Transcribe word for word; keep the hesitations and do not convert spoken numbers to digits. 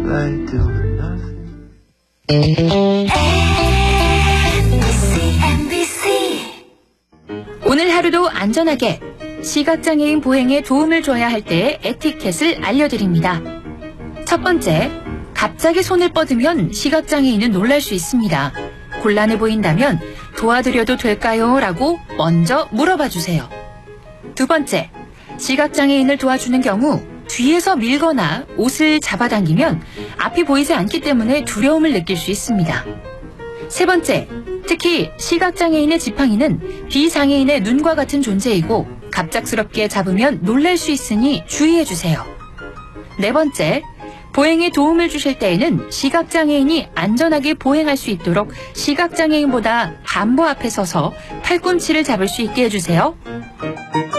like doing nothing. 오늘 하루도 안전하게 시각장애인 보행에 도움을 줘야 할 때의 에티켓을 알려드립니다. 첫 번째, 갑자기 손을 뻗으면 시각장애인은 놀랄 수 있습니다. 곤란해 보인다면 도와드려도 될까요? 라고 먼저 물어봐 주세요. 두 번째, 시각장애인을 도와주는 경우 뒤에서 밀거나 옷을 잡아당기면 앞이 보이지 않기 때문에 두려움을 느낄 수 있습니다. 세 번째, 특히 시각장애인의 지팡이는 비장애인의 눈과 같은 존재이고 갑작스럽게 잡으면 놀랄 수 있으니 주의해 주세요. 네 번째, 보행에 도움을 주실 때에는 시각장애인이 안전하게 보행할 수 있도록 시각장애인보다 반보 앞에 서서 팔꿈치를 잡을 수 있게 해주세요.